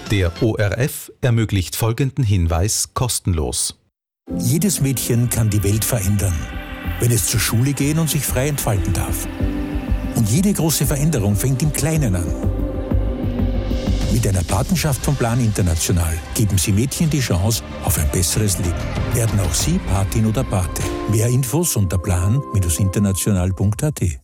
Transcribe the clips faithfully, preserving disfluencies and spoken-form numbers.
Der O R F ermöglicht folgenden Hinweis kostenlos. Jedes Mädchen kann die Welt verändern, wenn es zur Schule gehen und sich frei entfalten darf. Und jede große Veränderung fängt im Kleinen an. Mit einer Patenschaft vom Plan International geben Sie Mädchen die Chance auf ein besseres Leben. Werden auch Sie Patin oder Pate. Mehr Infos unter plan Bindestrich international punkt a t.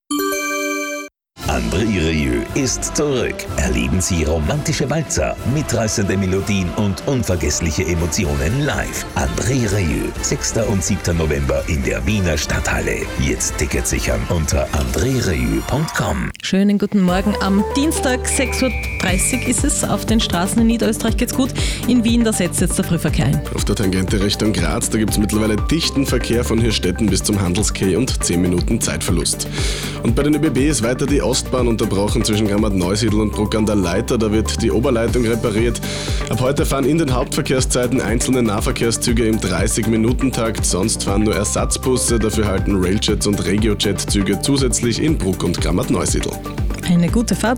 André Rieu ist zurück. Erleben Sie romantische Walzer, mitreißende Melodien und unvergessliche Emotionen live. André Rieu, sechster und siebter November in der Wiener Stadthalle. Jetzt Tickets sichern unter andre rieu punkt com. Schönen guten Morgen. Am Dienstag sechs Uhr dreißig ist es. Auf den Straßen in Niederösterreich geht's gut. In Wien, da setzt jetzt der Frühverkehr ein. Auf der Tangente Richtung Graz, da gibt es mittlerweile dichten Verkehr von Hirstetten bis zum Handelsquai und zehn Minuten Zeitverlust. Und bei den ÖBB ist weiter die Ostbahn unterbrochen zwischen Grammat-Neusiedl und Bruck an der Leiter. Da wird die Oberleitung repariert. Ab heute fahren in den Hauptverkehrszeiten einzelne Nahverkehrszüge im dreißig-Minuten-Takt. Sonst fahren nur Ersatzbusse. Dafür halten Railjets und Regiojet-Züge zusätzlich in Bruck und Grammat-Neusiedl. Eine gute Fahrt.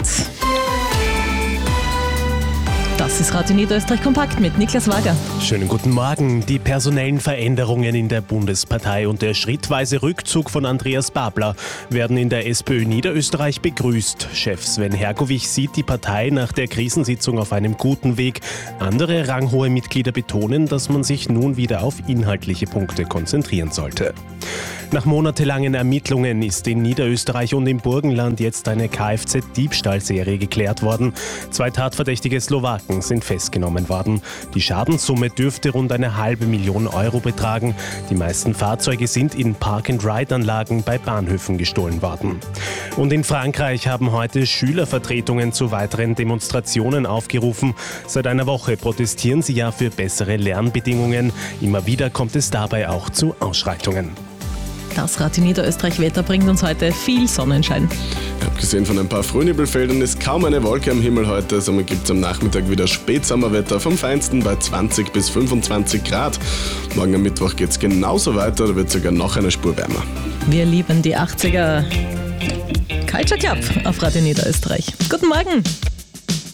Das ist Radio Niederösterreich kompakt mit Niklas Wager. Schönen guten Morgen. Die personellen Veränderungen in der Bundespartei und der schrittweise Rückzug von Andreas Babler werden in der SPÖ Niederösterreich begrüßt. Chef Sven Hergovich sieht die Partei nach der Krisensitzung auf einem guten Weg. Andere ranghohe Mitglieder betonen, dass man sich nun wieder auf inhaltliche Punkte konzentrieren sollte. Nach monatelangen Ermittlungen ist in Niederösterreich und im Burgenland jetzt eine Kfz-Diebstahlserie geklärt worden. Zwei tatverdächtige Slowaken sind festgenommen worden. Die Schadenssumme dürfte rund eine halbe Million Euro betragen. Die meisten Fahrzeuge sind in Park-and-Ride-Anlagen bei Bahnhöfen gestohlen worden. Und in Frankreich haben heute Schülervertretungen zu weiteren Demonstrationen aufgerufen. Seit einer Woche protestieren sie ja für bessere Lernbedingungen. Immer wieder kommt es dabei auch zu Ausschreitungen. Das Radio Niederösterreich Wetter bringt uns heute viel Sonnenschein. Abgesehen von ein paar Frühnebelfeldern ist kaum eine Wolke am Himmel heute. Somit gibt es am Nachmittag wieder Spätsommerwetter vom Feinsten bei zwanzig bis fünfundzwanzig Grad. Morgen am Mittwoch geht es genauso weiter, da wird sogar noch eine Spur wärmer. Wir lieben die achtziger. Culture Club auf Radio Niederösterreich. Guten Morgen!